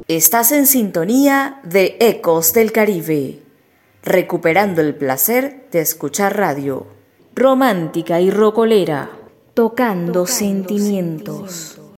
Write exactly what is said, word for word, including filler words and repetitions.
Estás en sintonía de Ecos del Caribe, recuperando el placer de escuchar radio. Romántica y rocolera, tocando, tocando sentimientos. sentimientos.